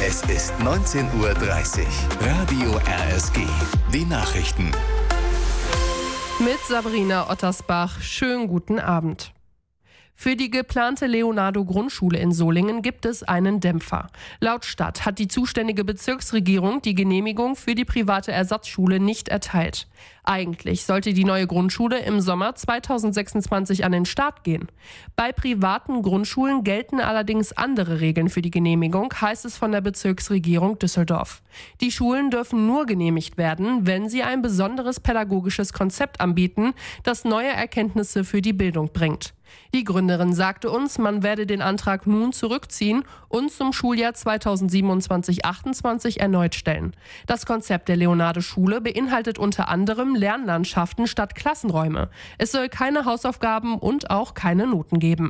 Es ist 19:30 Uhr. Radio RSG. Die Nachrichten. Mit Sabrina Ottersbach. Schönen guten Abend. Für die geplante Leonardo-Grundschule in Solingen gibt es einen Dämpfer. Laut Stadt hat die zuständige Bezirksregierung die Genehmigung für die private Ersatzschule nicht erteilt. Eigentlich sollte die neue Grundschule im Sommer 2026 an den Start gehen. Bei privaten Grundschulen gelten allerdings andere Regeln für die Genehmigung, heißt es von der Bezirksregierung Düsseldorf. Die Schulen dürfen nur genehmigt werden, wenn sie ein besonderes pädagogisches Konzept anbieten, das neue Erkenntnisse für die Bildung bringt. Die Gründerin sagte uns, man werde den Antrag nun zurückziehen und zum Schuljahr 2027/28 erneut stellen. Das Konzept der Leonardo-Schule beinhaltet unter anderem Lernlandschaften statt Klassenräume. Es soll keine Hausaufgaben und auch keine Noten geben.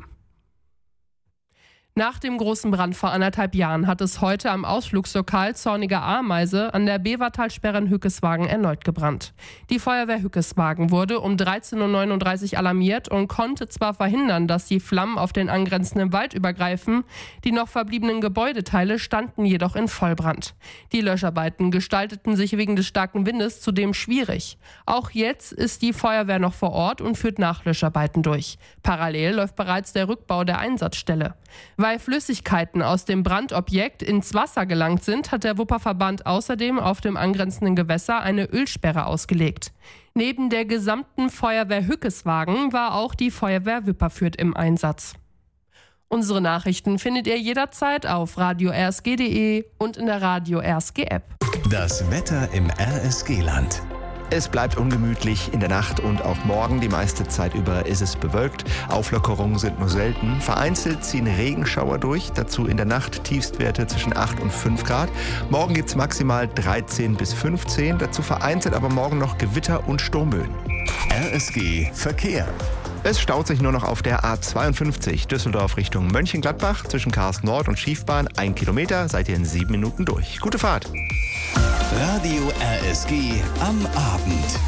Nach dem großen Brand vor 1,5 Jahren hat es heute am Ausflugslokal Zorniger Ameise an der Bevertalsperre in Hückeswagen erneut gebrannt. Die Feuerwehr Hückeswagen wurde um 13:39 Uhr alarmiert und konnte zwar verhindern, dass die Flammen auf den angrenzenden Wald übergreifen, die noch verbliebenen Gebäudeteile standen jedoch in Vollbrand. Die Löscharbeiten gestalteten sich wegen des starken Windes zudem schwierig. Auch jetzt ist die Feuerwehr noch vor Ort und führt Nachlöscharbeiten durch. Parallel läuft bereits der Rückbau der Einsatzstelle. Weil Flüssigkeiten aus dem Brandobjekt ins Wasser gelangt sind, hat der Wupperverband außerdem auf dem angrenzenden Gewässer eine Ölsperre ausgelegt. Neben der gesamten Feuerwehr Hückeswagen war auch die Feuerwehr Wipperfürth im Einsatz. Unsere Nachrichten findet ihr jederzeit auf radio-rsg.de und in der Radio RSG App. Das Wetter im RSG-Land. Es bleibt ungemütlich in der Nacht und auch morgen. Die meiste Zeit über ist es bewölkt. Auflockerungen sind nur selten. Vereinzelt ziehen Regenschauer durch. Dazu in der Nacht Tiefstwerte zwischen 8 und 5 Grad. Morgen gibt es maximal 13 bis 15. Dazu vereinzelt aber morgen noch Gewitter und Sturmböen. RSG Verkehr. Es staut sich nur noch auf der A52 Düsseldorf Richtung Mönchengladbach. Zwischen Karst Nord und Schiefbahn 1 Kilometer. Seid ihr in 7 Minuten durch. Gute Fahrt. Radio RSG am Abend.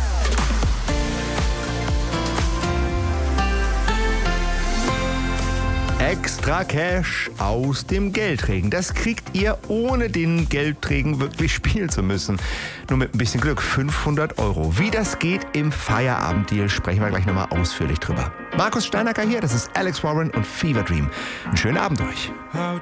Extra Cash aus dem Geldregen. Das kriegt ihr, ohne den Geldregen wirklich spielen zu müssen. Nur mit ein bisschen Glück. 500 Euro. Wie das geht im Feierabenddeal, sprechen wir gleich nochmal ausführlich drüber. Markus Steinacker hier, das ist Alex Warren und Fever Dream. Einen schönen Abend euch.